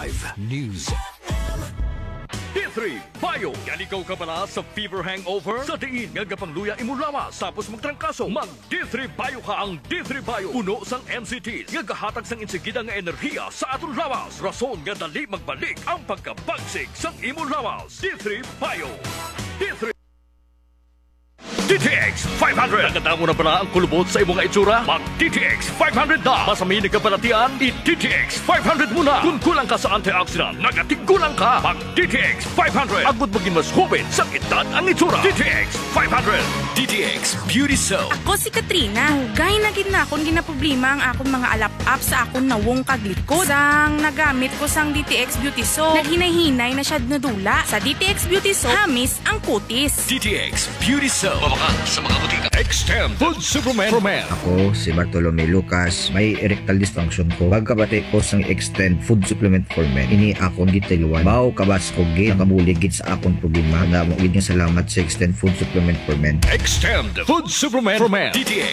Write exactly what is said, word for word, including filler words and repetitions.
five News. D three Bio. Galigaw ka pala sa fever hangover? Sa diin nga gapangluya imo lawas tapos magtrangkaso. Mag D three Bio ka. Ang D three Bio puno sang N C T nga gahatag sang insigida nga enerhiya sa aton lawas. Rason nga dali magbalik ang pagkabagsig sang imo lawas. D three Bio. D three D T X five hundred. Nagatamo na pala ang kulubot sa imong itsura? Mag D T X five hundred na. Masami ni kabalatian, i-D T X five hundred muna. Kung kulang ka sa antioxidant, nagatigulang ka. Mag D T X five hundred. Agud maging mas hubin sa edad ang itsura. D T X five hundred. D T X Beauty Soap. Ako si Katrina. Gay na gid na akong ginaproblema ang akong mga alap-up sa akong nawong kaglikod. Sang nagamit ko sang D T X Beauty Soap, naghinay-hinay na siya nadula. Sa D T X Beauty Soap, hamis ang kutis. D T X Beauty Soap. Sa mga butika. Extend Food Supplement for Men. Ako si Bartolome Lucas, may erectile dysfunction ko. Pagkabati ko sang Extend Food Supplement for Men, ini akong gitiluan. Mao kabas ko gid nakabulig gid sa akong problema. Nga mo gid nga salamat sa Extend Food Supplement for Men. Extend Food Supplement for Men. D T